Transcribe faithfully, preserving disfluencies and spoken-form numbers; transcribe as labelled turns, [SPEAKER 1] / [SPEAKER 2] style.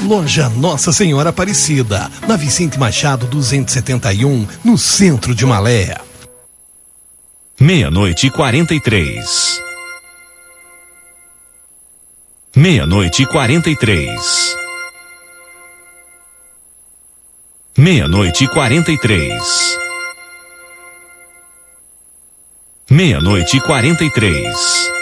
[SPEAKER 1] Loja Nossa Senhora Aparecida, na Vicente Machado duzentos e setenta e um, no centro de Malé.
[SPEAKER 2] Meia-noite e quarenta e três. Meia-noite e quarenta e três. Meia-noite e quarenta e três. Meia-noite e quarenta e três.